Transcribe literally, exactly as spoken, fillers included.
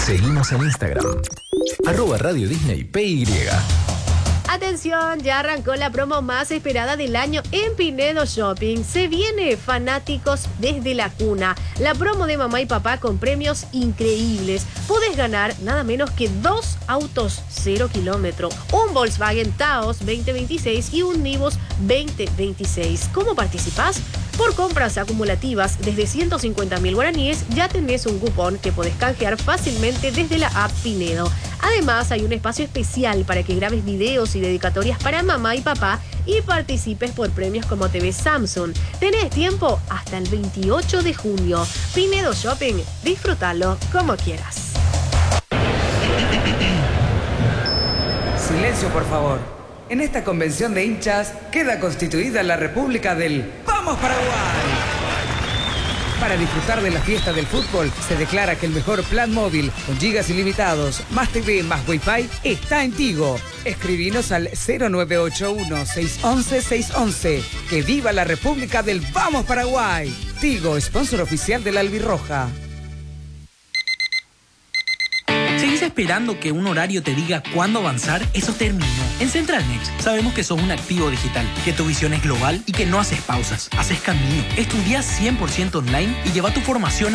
Seguimos en Instagram, arroba Radio Disney P Y. Atención, ya arrancó la promo más esperada del año en Pinedo Shopping. Se viene Fanáticos desde la cuna. La promo de mamá y papá con premios increíbles. Podés ganar nada menos que dos autos cero kilómetro, un Volkswagen Taos veinte veintiséis y un Nivus veinte veintiséis. ¿Cómo participás? Por compras acumulativas desde ciento cincuenta mil guaraníes ya tenés un cupón que podés canjear fácilmente desde la app Pinedo. Además, hay un espacio especial para que grabes videos y dedicatorias para mamá y papá y participes por premios como T V Samsung. Tenés tiempo hasta el veintiocho de junio. Pinedo Shopping, disfrútalo como quieras. Silencio, por favor. En esta convención de hinchas queda constituida la República del ¡Vamos Paraguay! Para disfrutar de la fiesta del fútbol, se declara que el mejor plan móvil con gigas ilimitados, más T V, más Wi-Fi, está en Tigo. Escribinos al cero nueve ocho uno, seis uno uno, seis uno uno. ¡Que viva la República del Vamos Paraguay! Tigo, sponsor oficial de la Albirroja. ¿Seguís esperando que un horario te diga cuándo avanzar? Eso terminó. En Central Next sabemos que sos un activo digital, que tu visión es global y que no haces pausas. Haces camino. Estudia cien por ciento online y lleva tu formación